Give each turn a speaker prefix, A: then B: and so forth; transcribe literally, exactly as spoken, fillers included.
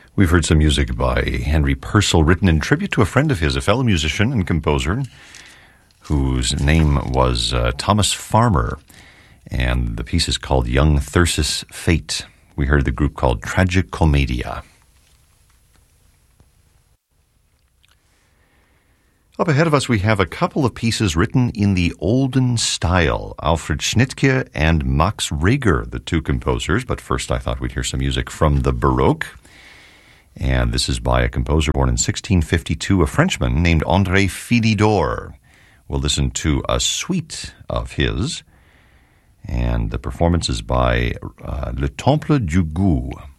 A: We've heard some music by Henry Purcell, written in tribute to a friend of his, a fellow musician and composer, whose name was uh, Thomas Farmer, and the piece is called Young Thyrsis Fate. We heard the group called Tragicomedia. Up ahead of us, we have a couple of pieces written in the olden style. Alfred Schnittke and Max Reger, the two composers. But first, I thought we'd hear some music from the Baroque. And this is by a composer born in sixteen fifty-two, a Frenchman named André Philidor. We'll listen to a suite of his. And the performance is by uh, Le Temple du Goût.